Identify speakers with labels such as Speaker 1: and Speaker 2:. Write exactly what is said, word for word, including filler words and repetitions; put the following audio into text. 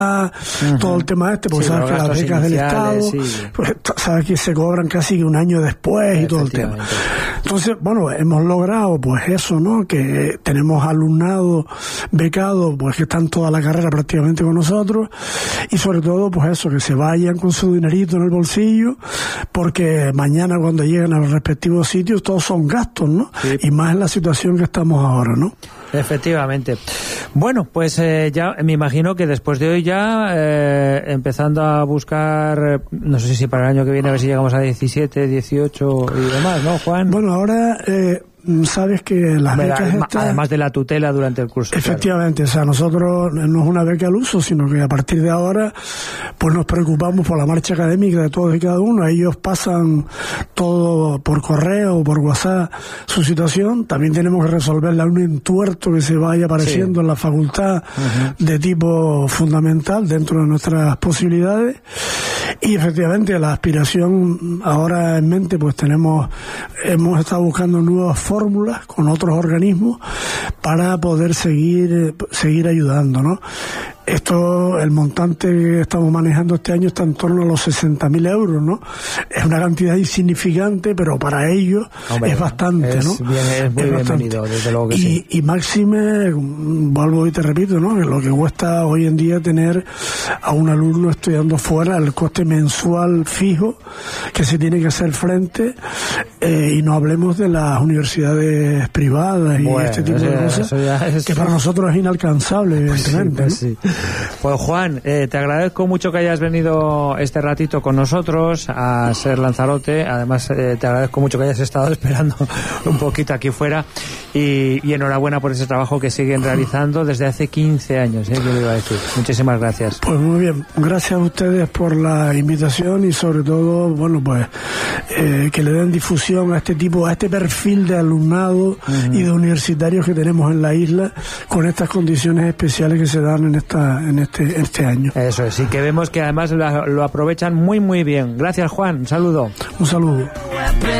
Speaker 1: uh-huh. todo el tema este, porque sí, sabes que las becas del Estado, sí. pues, sabes que se cobran casi un año después y todo el tema. Entonces, bueno, hemos logrado pues eso, ¿no? Que tenemos alumnado becado, pues que están toda la carrera prácticamente con nosotros, y sobre todo, pues eso, que se vayan con su dinerito en el bolsillo, porque mañana cuando lleguen a los respectivos sitios todos son gastos, ¿no? Sí. Y más en la situación que estamos ahora, ¿no?
Speaker 2: Efectivamente. Bueno, pues eh, ya me imagino que después de hoy ya eh, empezando a buscar, no sé si para el año que viene a ver si llegamos a diecisiete, dieciocho y demás, ¿no, Juan?
Speaker 1: Bueno, ahora eh, sabes que las
Speaker 2: Además,
Speaker 1: becas estas...
Speaker 2: además de la tutela durante el curso.
Speaker 1: Efectivamente, claro. O sea, nosotros no es una beca al uso, sino que a partir de ahora pues nos preocupamos por la marcha académica de todos y cada uno. Ellos pasan todo por correo o por WhatsApp su situación. También tenemos que resolverle un entuerto que se vaya apareciendo sí. en la facultad uh-huh. de tipo fundamental dentro de nuestras posibilidades. Y efectivamente la aspiración ahora en mente, pues tenemos, hemos estado buscando nuevas fórmulas con otros organismos para poder seguir seguir ayudando, ¿no? Esto, el montante que estamos manejando este año está en torno a los sesenta mil euros, ¿no? Es una cantidad insignificante, pero para ellos Hombre, es bastante,
Speaker 2: es
Speaker 1: ¿no?
Speaker 2: Bien, es muy es bienvenido, desde luego que
Speaker 1: y,
Speaker 2: sí.
Speaker 1: Y máxime, vuelvo y te repito, ¿no? Que lo que cuesta hoy en día tener a un alumno estudiando fuera, el coste mensual fijo que se tiene que hacer frente, eh, y no hablemos de las universidades privadas y bueno, este tipo de cosas, es... que para nosotros es inalcanzable, evidentemente,
Speaker 2: pues sí, pues
Speaker 1: ¿no?
Speaker 2: sí. Pues Juan, eh, te agradezco mucho que hayas venido este ratito con nosotros a ser Lanzarote. Además, eh, te agradezco mucho que hayas estado esperando un poquito aquí fuera, y, y enhorabuena por ese trabajo que siguen realizando desde hace quince años, ¿eh? Yo le iba a decir. Muchísimas gracias.
Speaker 1: Pues muy bien, gracias a ustedes por la invitación y sobre todo, bueno, pues eh, que le den difusión a este tipo, a este perfil de alumnado uh-huh. y de universitarios que tenemos en la isla con estas condiciones especiales que se dan en esta en este este año.
Speaker 2: Eso es, y que vemos que además lo, lo aprovechan muy muy bien. Gracias, Juan, un saludo.
Speaker 1: Un saludo.